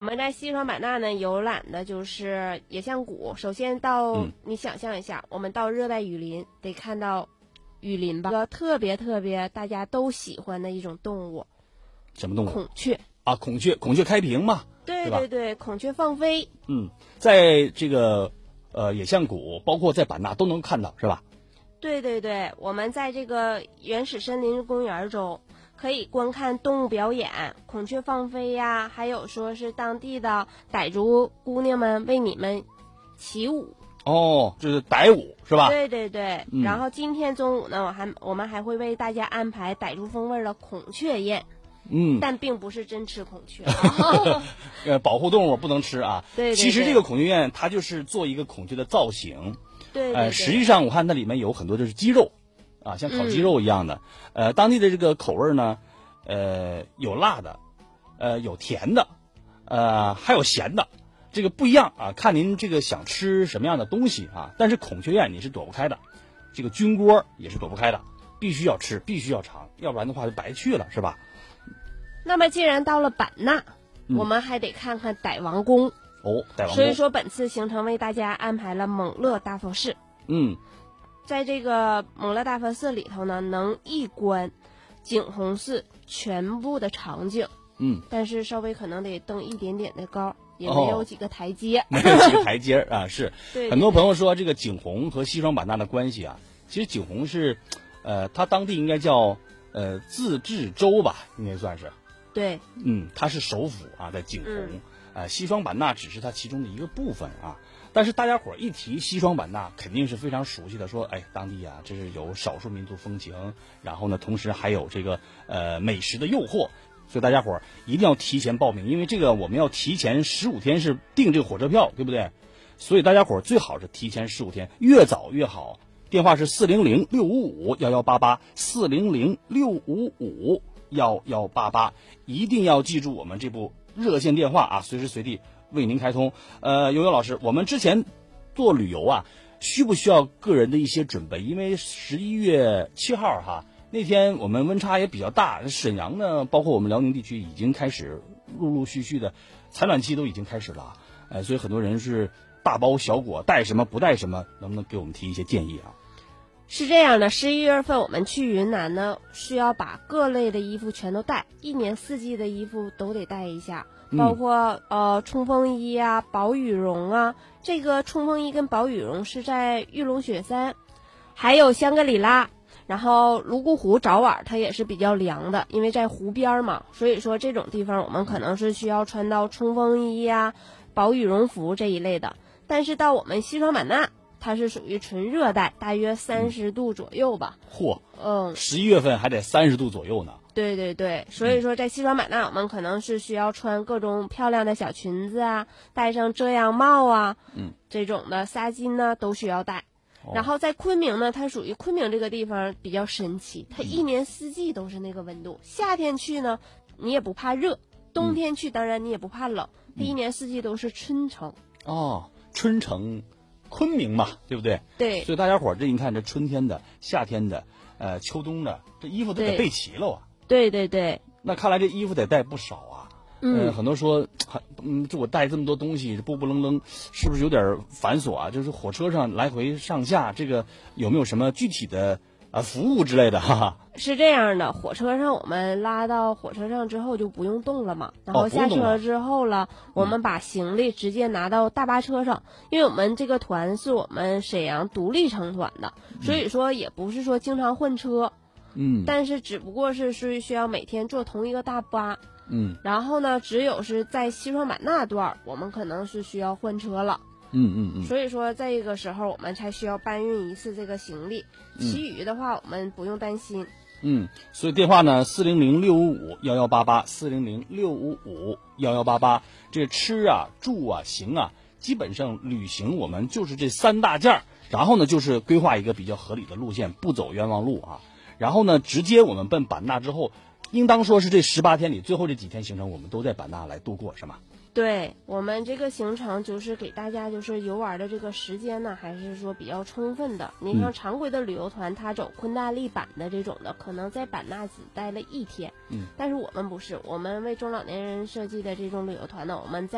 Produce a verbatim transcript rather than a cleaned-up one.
们在西双版纳呢游览的就是野象谷。首先到、嗯、你想象一下，我们到热带雨林得看到雨林吧，特别特别大家都喜欢的一种动物。 什么动物？ 孔雀啊，孔雀，孔雀开屏嘛。 对对对，孔雀放飞。 嗯，在这个呃野象谷，包括在版纳都能看到，是吧？ 对对对，我们在这个原始森林公园中可以观看动物表演，孔雀放飞呀，还有说是当地的傣族姑娘们为你们起舞。 哦，这是傣舞是吧？ 对对对、 嗯、 然后今天中午呢，我还我们还会为大家安排傣族风味的孔雀宴。 嗯， 但并不是真吃孔雀， 呃，保护动物不能吃啊。 对, 对, 对， 其实这个孔雀宴它就是做一个孔雀的造型。 对, 对, 对， 呃，实际上我看那里面有很多就是鸡肉，啊，像烤鸡肉一样的。嗯、呃，当地的这个口味呢，呃，有辣的，呃，有甜的，呃，还有咸的，这个不一样啊，看您这个想吃什么样的东西啊。但是孔雀宴你是躲不开的，这个菌锅也是躲不开的，必须要吃，必须要尝，要不然的话就白去了，是吧？ 那么既然到了版纳、嗯、我们还得看看傣王宫哦，傣王宫。 所以说本次行程为大家安排了蒙勒大佛寺。 嗯， 在这个蒙勒大佛寺里头呢，能一观景洪寺全部的场景。 嗯， 但是稍微可能得登一点点的高，也没有几个台阶。 哦、没有几个台阶啊，是。 对, 对, 对， 很多朋友说这个景洪和西双版纳的关系啊，其实景洪是，呃，它当地应该叫呃自治州吧，应该算是。 对， 嗯，它是首府啊，在景洪， 嗯、 呃，西双版纳只是它其中的一个部分啊。但是大家伙一提西双版纳，肯定是非常熟悉的，说，哎，当地啊，这是有少数民族风情，然后呢，同时还有这个呃美食的诱惑，所以大家伙一定要提前报名，因为这个我们要提前十五天是订这个火车票，对不对？所以大家伙最好是提前十五天，越早越好。电话是四零零六五五幺幺八八，四零零六五五幺幺八八，一定要记住我们这部热线电话啊，随时随地为您开通。呃，悠悠老师，我们之前做旅游啊，需不需要个人的一些准备？因为十一月七号哈，那天我们温差也比较大，沈阳呢，包括我们辽宁地区已经开始陆陆续续的采暖期都已经开始了，呃，所以很多人是大包小裹，带什么不带什么，能不能给我们提一些建议啊？ 是这样的，十一月份我们去云南呢，需要把各类的衣服全都带，一年四季的衣服都得带一下，包括、嗯、呃冲锋衣啊、薄羽绒啊。这个冲锋衣跟薄羽绒是在玉龙雪山，还有香格里拉，然后泸沽湖早晚它也是比较凉的，因为在湖边嘛，所以说这种地方我们可能是需要穿到冲锋衣啊、薄羽绒服这一类的。但是到我们西双版纳，它是属于纯热带，大约三十度左右吧。 嚯， 嗯， 十一月份还得三十度左右呢。 对对对，所以说在西双版纳，我们可能是需要穿各种漂亮的小裙子啊，戴上遮阳帽啊， 嗯， 这种的纱巾呢都需要戴。 哦、 然后在昆明呢，它属于昆明这个地方比较神奇，它一年四季都是那个温度。嗯、夏天去呢，你也不怕热；冬天去，当然你也不怕冷。嗯、它一年四季都是春城。 哦，春城。昆明嘛，对不对？ 对， 所以大家伙儿这你看，这春天的、夏天的、呃秋冬的，这衣服都得备齐了啊。 对对对， 那看来这衣服得带不少啊。 嗯， 呃、很多说，嗯，这我带这么多东西，不不愣愣，是不是有点繁琐啊？就是火车上来回上下，这个有没有什么具体的啊服务之类的？哈哈。 是这样的，火车上我们拉到火车上之后就不用动了嘛，然后下车之后了， 哦、 我们把行李直接拿到大巴车上，嗯、因为我们这个团是我们沈阳独立成团的，嗯、所以说也不是说经常换车， 嗯， 但是只不过是是需要每天坐同一个大巴， 嗯， 然后呢，只有是在西双版纳段我们可能是需要换车了。 嗯嗯嗯， 所以说这个时候我们才需要搬运一次这个行李，其余的话我们不用担心。 嗯，所以电话呢，四零零六五五幺幺八八，四零零六五五幺幺八八。这吃啊、住啊、行啊，基本上旅行我们就是这三大件儿，然后呢就是规划一个比较合理的路线，不走冤枉路啊。然后呢，直接我们奔版纳之后，应当说是这十八天里最后这几天行程，我们都在版纳来度过，是吗？ 对，我们这个行程就是给大家就是游玩的这个时间呢，还是说比较充分的。你像常规的旅游团，他走昆大利版的这种的，可能在版纳只待了一天。嗯，但是我们不是，我们为中老年人设计的这种旅游团呢，我们在